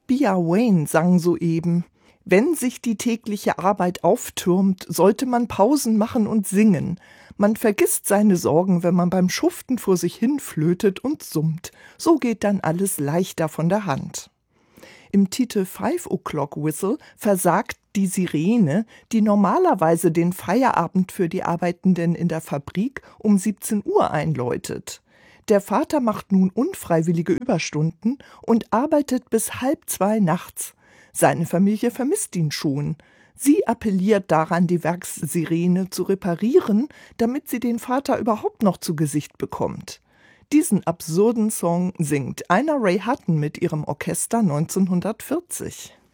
Bia Wayne sang soeben: Wenn sich die tägliche Arbeit auftürmt, sollte man Pausen machen und singen. Man vergisst seine Sorgen, wenn man beim Schuften vor sich hin flötet und summt. So geht dann alles leichter von der Hand. Im Titel Five O'Clock Whistle versagt die Sirene, die normalerweise den Feierabend für die Arbeitenden in der Fabrik um 17 Uhr einläutet. Der Vater macht nun unfreiwillige Überstunden und arbeitet bis 1:30 nachts. Seine Familie vermisst ihn schon. Sie appelliert daran, die Werkssirene zu reparieren, damit sie den Vater überhaupt noch zu Gesicht bekommt. Diesen absurden Song singt Ina Ray Hutton mit ihrem Orchester 1940.